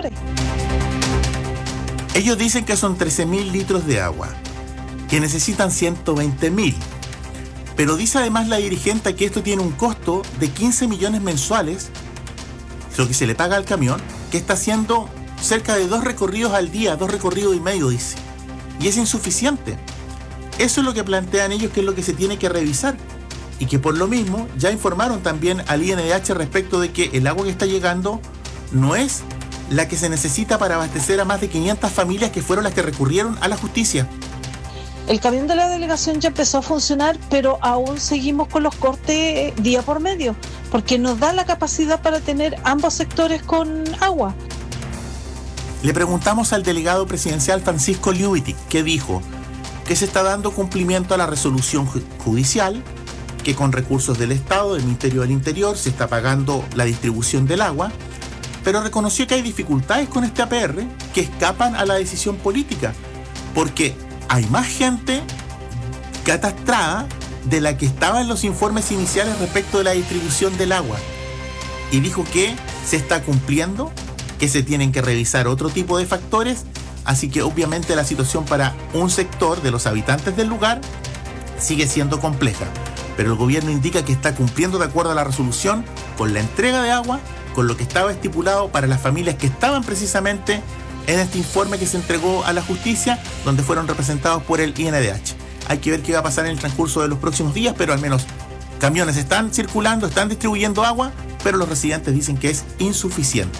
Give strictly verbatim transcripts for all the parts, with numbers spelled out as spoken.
sectores. Ellos dicen que son trece mil litros de agua, que necesitan ciento veinte mil. Pero dice además la dirigente que esto tiene un costo de quince millones mensuales, lo que se le paga al camión, que está haciendo cerca de dos recorridos al día, dos recorridos y medio, dice. Y es insuficiente. Eso es lo que plantean ellos, que es lo que se tiene que revisar. Y que por lo mismo ya informaron también al I N D H respecto de que el agua que está llegando no es la que se necesita para abastecer a más de quinientas familias que fueron las que recurrieron a la justicia. El camión de la delegación ya empezó a funcionar, pero aún seguimos con los cortes día por medio, porque nos da la capacidad para tener ambos sectores con agua. Le preguntamos al delegado presidencial Francisco Liubitic, que dijo que se está dando cumplimiento a la resolución judicial, que con recursos del Estado, del Ministerio del Interior, se está pagando la distribución del agua, pero reconoció que hay dificultades con este A P R que escapan a la decisión política, porque hay más gente catastrada de la que estaba en los informes iniciales respecto de la distribución del agua. Y dijo que se está cumpliendo, que se tienen que revisar otro tipo de factores, así que obviamente la situación para un sector de los habitantes del lugar sigue siendo compleja. Pero el gobierno indica que está cumpliendo de acuerdo a la resolución con la entrega de agua, con lo que estaba estipulado para las familias que estaban precisamente en este informe que se entregó a la justicia, donde fueron representados por el I N D H. Hay que ver qué va a pasar en el transcurso de los próximos días, pero al menos camiones están circulando, están distribuyendo agua, pero los residentes dicen que es insuficiente.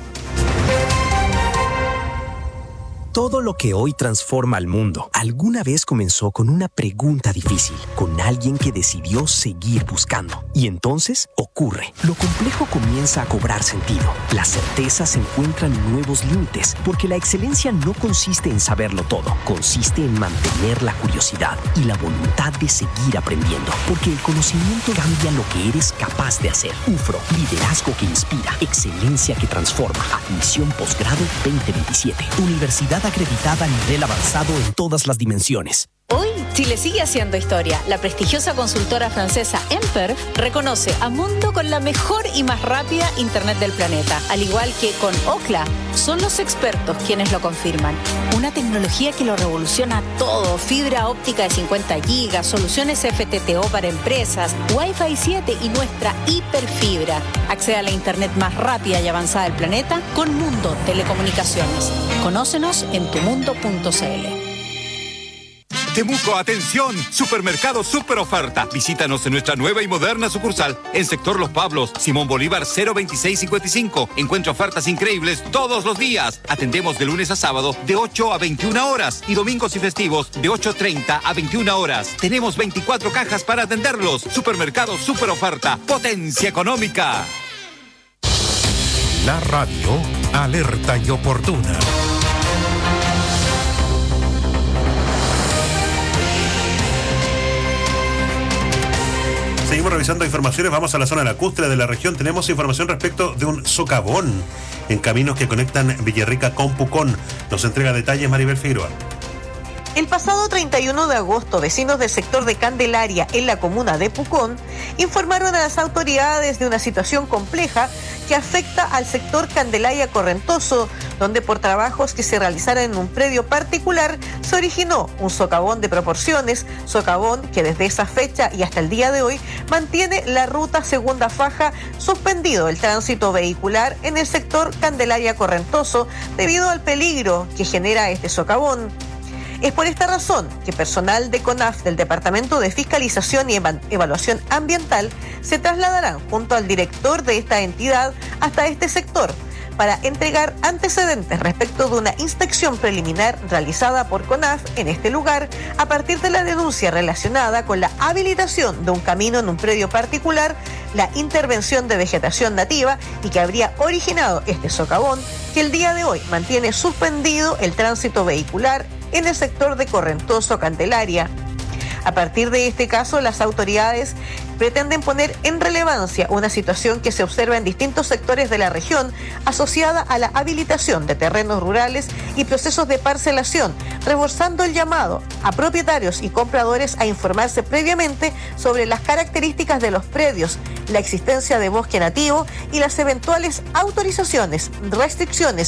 Todo lo que hoy transforma al mundo alguna vez comenzó con una pregunta difícil, con alguien que decidió seguir buscando. Y entonces ocurre. Lo complejo comienza a cobrar sentido. Las certezas encuentran nuevos límites, porque la excelencia no consiste en saberlo todo, consiste en mantener la curiosidad y la voluntad de seguir aprendiendo, porque el conocimiento cambia lo que eres capaz de hacer. U F R O, liderazgo que inspira, excelencia que transforma. Admisión posgrado veinte veintisiete. Universidad acreditada a nivel avanzado en todas las dimensiones. Hoy, Chile sigue haciendo historia. La prestigiosa consultora francesa Emper reconoce a Mundo con la mejor y más rápida Internet del planeta. Al igual que con Ookla, son los expertos quienes lo confirman. Una tecnología que lo revoluciona todo. Fibra óptica de cincuenta gigas, soluciones F T T O para empresas, Wi-Fi siete y nuestra hiperfibra. Accede a la Internet más rápida y avanzada del planeta con Mundo Telecomunicaciones. Conócenos en tumundo punto c l. Temuco, atención, supermercado super oferta. Visítanos en nuestra nueva y moderna sucursal en sector Los Pablos, Simón Bolívar cero veintiséis cincuenta y cinco. Encuentra ofertas increíbles todos los días. Atendemos de lunes a sábado de ocho a veintiuna horas y domingos y festivos de ocho treinta a veintiuna horas. Tenemos veinticuatro cajas para atenderlos. Supermercado super oferta, potencia económica. La radio alerta y oportuna. Seguimos revisando informaciones, vamos a la zona lacustre de la región. Tenemos información respecto de un socavón en caminos que conectan Villarrica con Pucón. Nos entrega detalles Maribel Figueroa. El pasado treinta y uno de agosto, vecinos del sector de Candelaria, en la comuna de Pucón, informaron a las autoridades de una situación compleja que afecta al sector Candelaria Correntoso, donde por trabajos que se realizaron en un predio particular se originó un socavón de proporciones, socavón que desde esa fecha y hasta el día de hoy mantiene la ruta segunda faja suspendido el tránsito vehicular en el sector Candelaria Correntoso debido al peligro que genera este socavón. Es por esta razón que personal de CONAF del Departamento de Fiscalización y Eva- Evaluación Ambiental se trasladarán junto al director de esta entidad hasta este sector para entregar antecedentes respecto de una inspección preliminar realizada por CONAF en este lugar a partir de la denuncia relacionada con la habilitación de un camino en un predio particular, la intervención de vegetación nativa y que habría originado este socavón que el día de hoy mantiene suspendido el tránsito vehicular en el sector de Correntoso Candelaria. A partir de este caso, las autoridades pretenden poner en relevancia una situación que se observa en distintos sectores de la región asociada a la habilitación de terrenos rurales y procesos de parcelación, reforzando el llamado a propietarios y compradores a informarse previamente sobre las características de los predios, la existencia de bosque nativo y las eventuales autorizaciones, restricciones